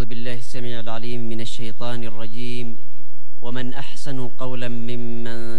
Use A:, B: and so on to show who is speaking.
A: أعوذ بالله السميع العليم من الشيطان الرجيم. ومن أحسن قولا ممن